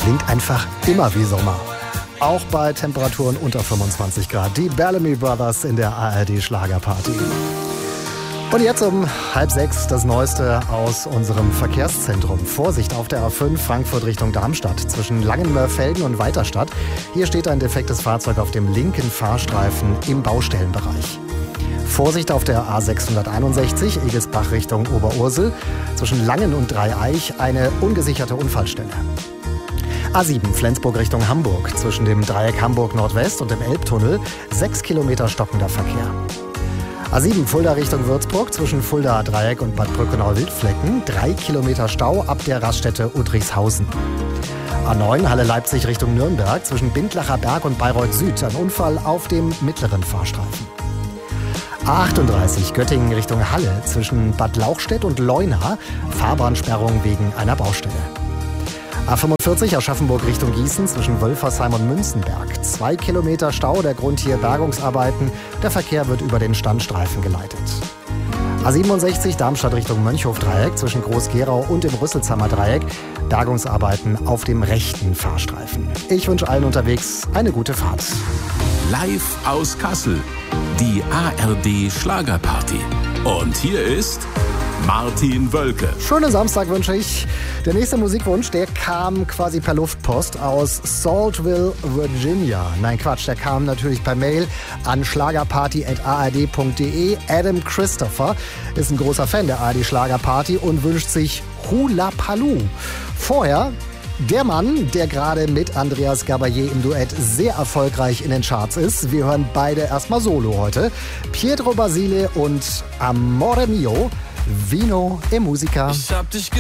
klingt einfach immer wie Sommer. Auch bei Temperaturen unter 25 Grad. Die Bellamy Brothers in der ARD Schlagerparty. Und jetzt um 5:30 das Neueste aus unserem Verkehrszentrum. Vorsicht auf der A5 Frankfurt Richtung Darmstadt zwischen Langenmörfelden und Weiterstadt. Hier steht ein defektes Fahrzeug auf dem linken Fahrstreifen im Baustellenbereich. Vorsicht auf der A661 Egelsbach Richtung Oberursel zwischen Langen und Dreieich eine ungesicherte Unfallstelle. A7 Flensburg Richtung Hamburg zwischen dem Dreieck Hamburg Nordwest und dem Elbtunnel 6 Kilometer stockender Verkehr. A7 Fulda Richtung Würzburg zwischen Fulda Dreieck und Bad Brückenau-Wildflecken 3 Kilometer Stau ab der Raststätte Udrichshausen. A9 Halle Leipzig Richtung Nürnberg zwischen Bindlacher Berg und Bayreuth Süd ein Unfall auf dem mittleren Fahrstreifen. A38 Göttingen Richtung Halle zwischen Bad Lauchstädt und Leuna Fahrbahnsperrung wegen einer Baustelle. A45 Aschaffenburg Richtung Gießen zwischen Wölfersheim und Münzenberg. 2 Kilometer Stau, der Grund hier Bergungsarbeiten. Der Verkehr wird über den Standstreifen geleitet. A67 Darmstadt Richtung Mönchhof-Dreieck zwischen Groß-Gerau und dem Rüsselsheimer Dreieck. Bergungsarbeiten auf dem rechten Fahrstreifen. Ich wünsche allen unterwegs eine gute Fahrt. Live aus Kassel, die ARD Schlagerparty. Und hier ist Martin Wölke. Schönen Samstag wünsche ich. Der nächste Musikwunsch, der kam quasi per Luftpost aus Saltville, Virginia. Nein, Quatsch, der kam natürlich per Mail an schlagerparty@ard.de. Adam Christopher ist ein großer Fan der ARD Schlagerparty und wünscht sich Hula Paloo. Vorher der Mann, der gerade mit Andreas Gabayé im Duett sehr erfolgreich in den Charts ist. Wir hören beide erstmal solo heute. Pietro Basile und Amore Mio, Vino e Musica.